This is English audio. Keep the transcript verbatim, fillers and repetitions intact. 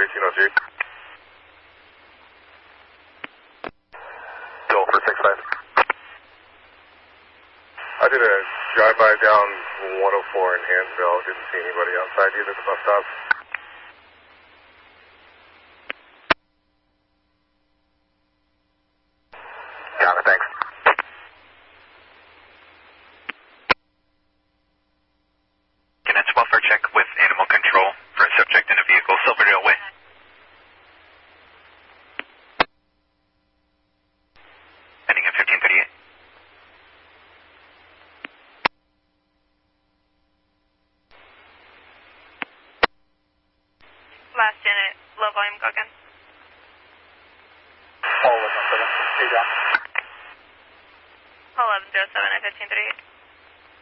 eighteen oh three. Bill for six five. I did a drive-by down one oh four in Hansville. Didn't see anybody outside either at the bus stop. Got it, thanks. Can I welfare check with animal control for a subject in a vehicle, Silverdale Way? Ending at fifteen thirty-eight. Last unit, low volume, go again. All eleven oh seven, eight down. eleven oh seven at fifteen thirty-eight.